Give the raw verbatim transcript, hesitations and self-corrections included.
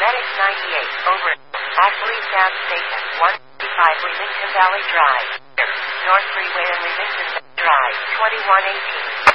Medic ninety-eight, over. Ashley Gas Station, one fifty-five Leamington Valley Drive. North Freeway and Leamington Drive, twenty-one eighteen.